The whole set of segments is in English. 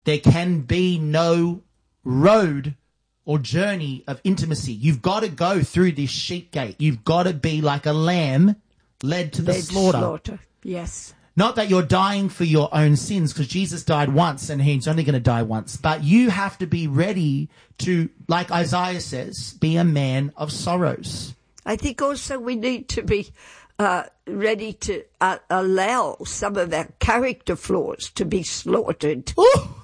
there can be no road or journey of intimacy. You've got to go through this sheep gate. You've got to be like a lamb led to the slaughter. Yes. Not that you're dying for your own sins, because Jesus died once and he's only going to die once. But you have to be ready to, like Isaiah says, be a man of sorrows. I think also we need to be ready to allow some of our character flaws to be slaughtered.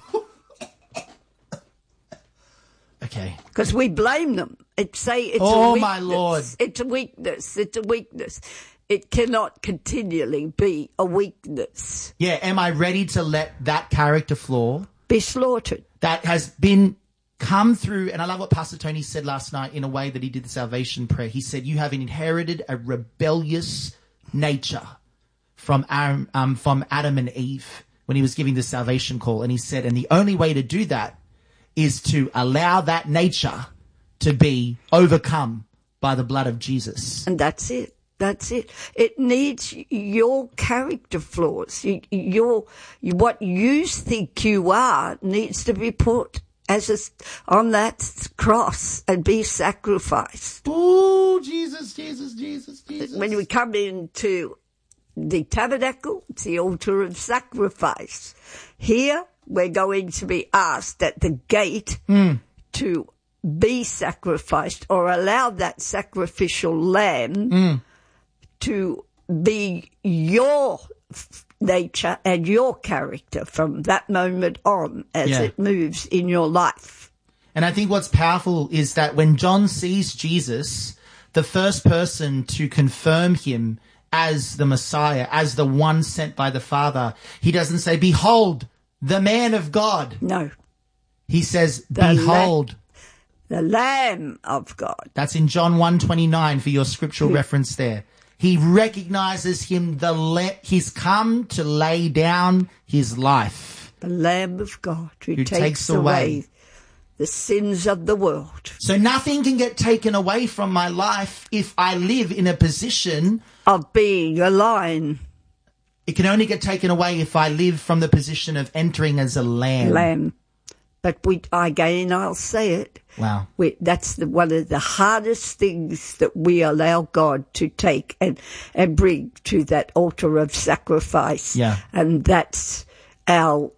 Okay. Because we blame them. It's a weakness. My Lord. It's a weakness. It's a weakness. It cannot continually be a weakness. Yeah, am I ready to let that character flaw be slaughtered? That has been come through, and I love what Pastor Tony said last night in a way that he did the salvation prayer. He said, you have inherited a rebellious nature from Adam and Eve when he was giving the salvation call. And he said, and the only way to do that is to allow that nature to be overcome by the blood of Jesus. And that's it. That's it. It needs your character flaws. What you think you are needs to be put on that cross and be sacrificed. Oh, Jesus, Jesus, Jesus, Jesus. When we come into the tabernacle, it's the altar of sacrifice. Here, we're going to be asked at the gate to be sacrificed or allow that sacrificial lamb to be your nature and your character from that moment on as it moves in your life. And I think what's powerful is that when John sees Jesus, the first person to confirm him as the Messiah, as the one sent by the Father, he doesn't say, behold, the man of God. No. He says, behold. The Lamb of God. That's in John 1:29 for your scriptural reference there. He recognizes him, he's come to lay down his life. The Lamb of God who takes away the sins of the world. So nothing can get taken away from my life if I live in a position of being a lion. It can only get taken away if I live from the position of entering as a lamb. But I'll say it. Wow. That's one of the hardest things that we allow God to take and bring to that altar of sacrifice. Yeah. And that's our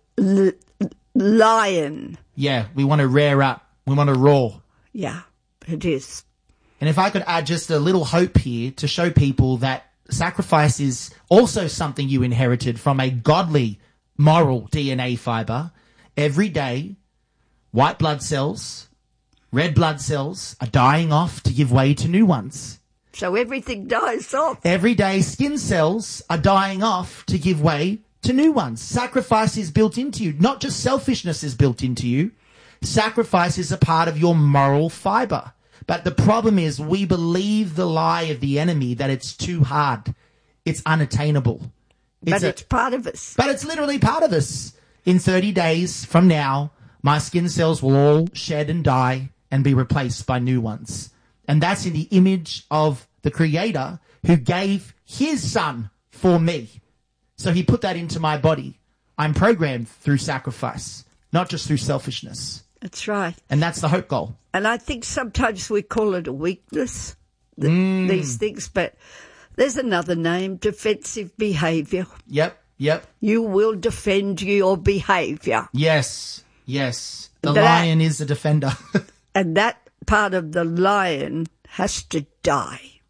lion. Yeah, we want to rear up. We want to roar. Yeah, it is. And if I could add just a little hope here to show people that sacrifice is also something you inherited from a godly, moral DNA fiber. Every day, white blood cells, red blood cells are dying off to give way to new ones. So everything dies off. Every day, skin cells are dying off to give way to new ones. Sacrifice is built into you. Not just selfishness is built into you. Sacrifice is a part of your moral fiber. But the problem is we believe the lie of the enemy that it's too hard. It's unattainable. It's part of us. But it's literally part of us. In 30 days from now, my skin cells will all shed and die and be replaced by new ones. And that's in the image of the Creator who gave his Son for me. So he put that into my body. I'm programmed through sacrifice, not just through selfishness. That's right. And that's the hope goal. And I think sometimes we call it a weakness, these things, but there's another name, defensive behaviour. Yep. You will defend your behaviour. Yes. The lion is a defender. And that part of the lion has to die.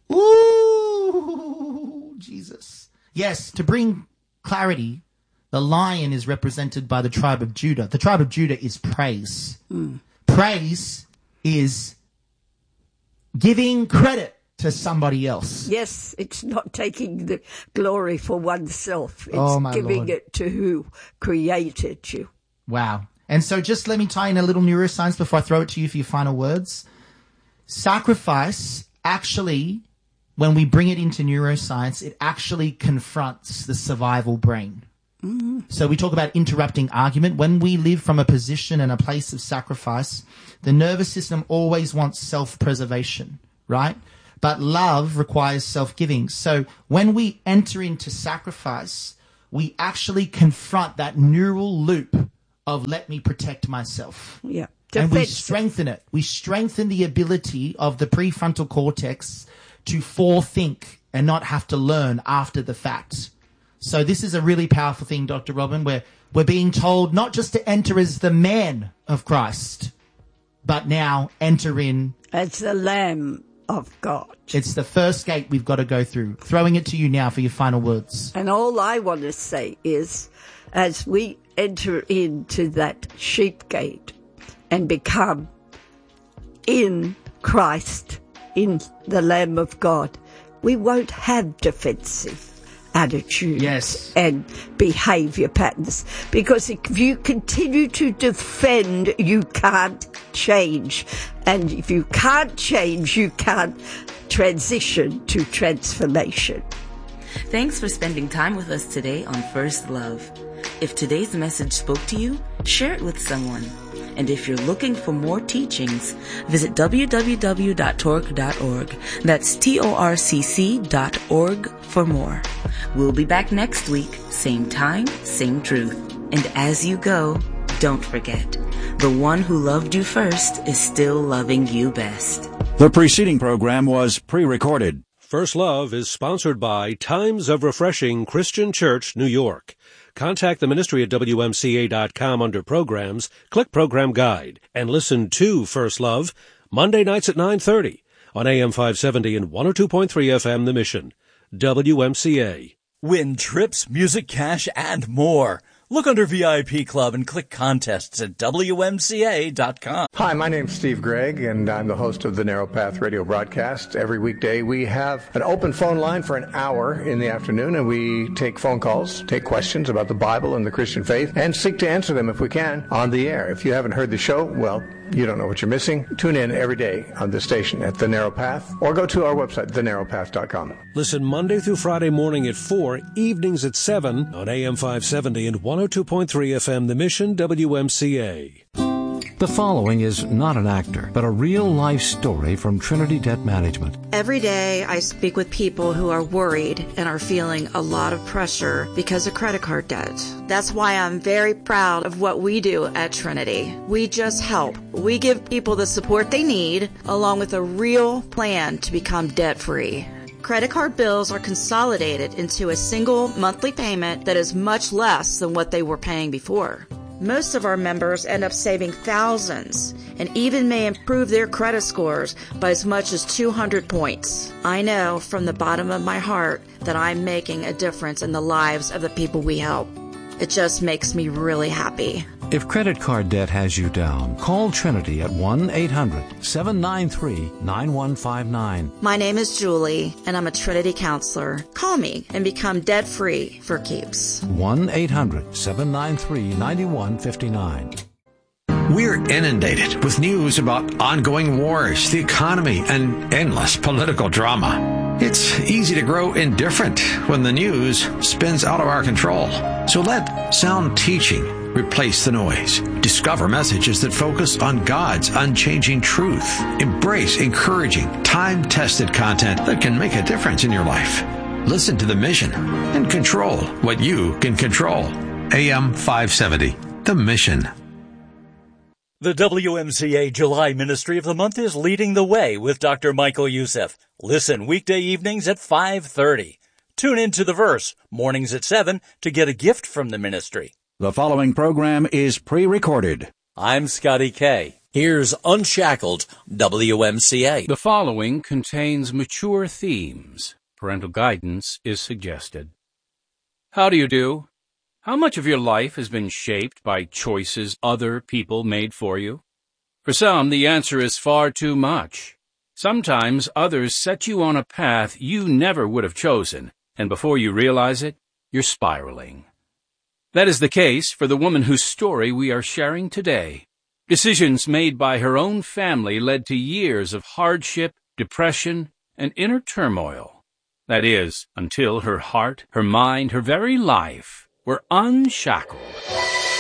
Ooh, Jesus. Yes, to bring clarity, the lion is represented by the tribe of Judah. The tribe of Judah is praise. Praise is giving credit to somebody else. Yes, it's not taking the glory for oneself. It's giving Lord. it to who created you. Wow. And so just let me tie in a little neuroscience before I throw it to you for your final words. Sacrifice actually, when we bring it into neuroscience, it actually confronts the survival brain. So we talk about interrupting argument. When we live from a position and a place of sacrifice, the nervous system always wants self-preservation, right? But love requires self-giving. So when we enter into sacrifice, we actually confront that neural loop of let me protect myself. Yeah. And we Defensive. strengthen it. We strengthen the ability of the prefrontal cortex to forethink and not have to learn after the fact. So this is a really powerful thing, Dr. Robin, where we're being told not just to enter as the man of Christ, but now enter in as the Lamb of God. It's the first gate we've got to go through. Throwing it to you now for your final words. And all I want to say is, as we enter into that sheep gate and become in Christ, in the Lamb of God, we won't have defensive attitudes and behaviour patterns. Because if you continue to defend, you can't change. And if you can't change, you can't transition to transformation. Thanks for spending time with us today on First Love. If today's message spoke to you, share it with someone. And if you're looking for more teachings, visit www.torc.org. That's TORCC.org for more. We'll be back next week, same time, same truth. And as you go, don't forget, the one who loved you first is still loving you best. The preceding program was pre-recorded. First Love is sponsored by Times of Refreshing Christian Church, New York. Contact the ministry at WMCA.com under Programs, click Program Guide, and listen to First Love Monday nights at 9:30 on AM 570 and 102.3 FM The Mission. WMCA. Win trips, music, cash, and more. Look under VIP Club and click Contests at WMCA.com. Hi, my name's Steve Gregg, and I'm the host of the Narrow Path radio broadcast. Every weekday we have an open phone line for an hour in the afternoon, and we take phone calls, take questions about the Bible and the Christian faith, and seek to answer them if we can on the air. If you haven't heard the show, well, you don't know what you're missing. Tune in every day on the station at The Narrow Path, or go to our website, thenarrowpath.com. Listen Monday through Friday morning at 4, evenings at 7 on AM 570 and 102.3 FM The Mission, WMCA. The following is not an actor, but a real-life story from Trinity Debt Management. Every day I speak with people who are worried and are feeling a lot of pressure because of credit card debt. That's why I'm very proud of what we do at Trinity. We just help. We give people the support they need, along with a real plan to become debt-free. Credit card bills are consolidated into a single monthly payment that is much less than what they were paying before. Most of our members end up saving thousands and even may improve their credit scores by as much as 200 points. I know from the bottom of my heart that I'm making a difference in the lives of the people we help. It just makes me really happy. If credit card debt has you down, call Trinity at 1-800-793-9159. My name is Julie, and I'm a Trinity counselor. Call me and become debt-free for keeps. 1-800-793-9159. We're inundated with news about ongoing wars, the economy, and endless political drama. It's easy to grow indifferent when the news spins out of our control. So let sound teaching replace the noise. Discover messages that focus on God's unchanging truth. Embrace encouraging, time-tested content that can make a difference in your life. Listen to The Mission and control what you can control. AM 570, The Mission. The WMCA July Ministry of the Month is Leading the Way with Dr. Michael Youssef. Listen weekday evenings at 5:30. Tune in to The Verse, mornings at 7, to get a gift from the ministry. The following program is pre-recorded. I'm Scotty K. Here's Unshackled, WMCA. The following contains mature themes. Parental guidance is suggested. How do you do? How much of your life has been shaped by choices other people made for you? For some, the answer is far too much. Sometimes others set you on a path you never would have chosen, and before you realize it, you're spiraling. That is the case for the woman whose story we are sharing today. Decisions made by her own family led to years of hardship, depression, and inner turmoil. That is, until her heart, her mind, her very life were unshackled.